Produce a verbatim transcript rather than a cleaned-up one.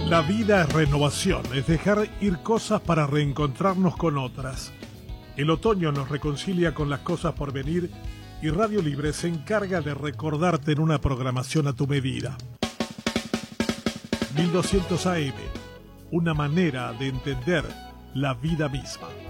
La vida es renovación, es dejar ir cosas para reencontrarnos con otras. El otoño nos reconcilia con las cosas por venir y Radio Libre se encarga de recordarte en una programación a tu medida. mil doscientos A M, una manera de entender la vida misma.